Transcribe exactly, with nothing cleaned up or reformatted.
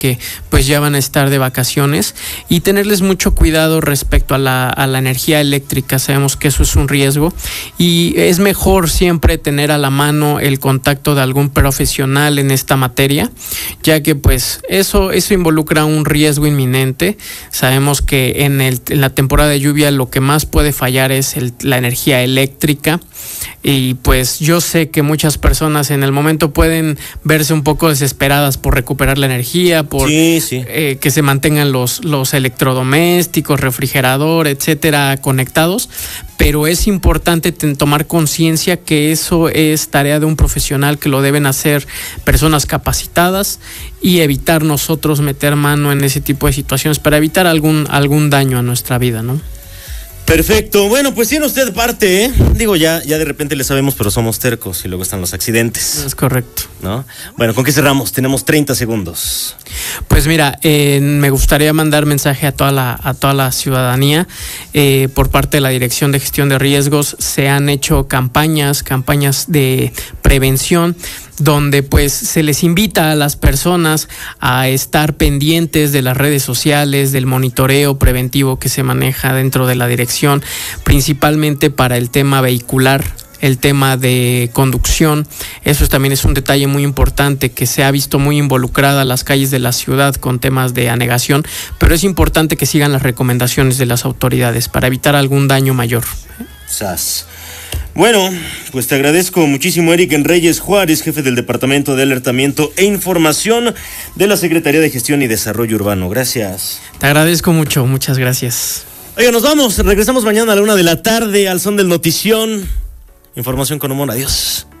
que pues ya van a estar de vacaciones, y tenerles mucho cuidado respecto a la, a la energía eléctrica. Sabemos que eso es un riesgo y es mejor siempre tener a la mano el contacto de algún profesional en esta materia, ya que pues eso, eso involucra un riesgo inminente. Sabemos que en, el, en la temporada de lluvia lo que más puede fallar es el, la energía eléctrica, y pues yo sé que muchas personas en el momento pueden verse un poco desesperadas por recuperar la energía, por sí, sí. Eh, que se mantengan los, los electrodomésticos, refrigerador, etcétera, conectados, pero es importante ten, tomar conciencia que eso es tarea de un profesional, que lo deben hacer personas capacitadas, y evitar nosotros meter mano en ese tipo de situaciones para evitar algún, algún daño a nuestra vida, ¿no? Perfecto, bueno, pues tiene usted parte, ¿eh? Digo, ya, ya de repente le sabemos, pero somos tercos y luego están los accidentes. Es correcto. ¿No? Bueno, ¿con qué cerramos? Tenemos treinta segundos. Pues mira, eh, me gustaría mandar mensaje a toda la, a toda la ciudadanía. Eh, por parte de la Dirección de Gestión de Riesgos se han hecho campañas, campañas de prevención, donde pues se les invita a las personas a estar pendientes de las redes sociales, del monitoreo preventivo que se maneja dentro de la dirección, principalmente para el tema vehicular, el tema de conducción. Eso también es un detalle muy importante, que se ha visto muy involucrada las calles de la ciudad con temas de anegación, pero es importante que sigan las recomendaciones de las autoridades para evitar algún daño mayor. Sas. Bueno, pues te agradezco muchísimo, Eric Enreyes Juárez, jefe del Departamento de Alertamiento e Información de la Secretaría de Gestión y Desarrollo Urbano. Gracias. Te agradezco mucho, muchas gracias. Oiga, nos vamos, regresamos mañana a la una de la tarde al son del Notición. Información con humor, adiós.